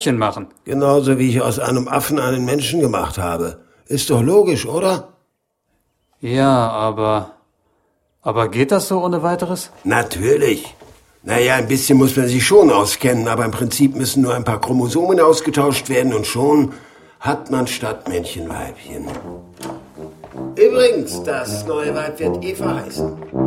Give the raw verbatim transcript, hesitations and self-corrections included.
machen. Genauso wie ich aus einem Affen einen Menschen gemacht habe. Ist doch logisch, oder? Ja, aber... Aber geht das so ohne weiteres? Natürlich. Naja, ein bisschen muss man sich schon auskennen, aber im Prinzip müssen nur ein paar Chromosomen ausgetauscht werden und schon hat man Stadtmännchenweibchen. Übrigens, das neue Weib wird Eva heißen.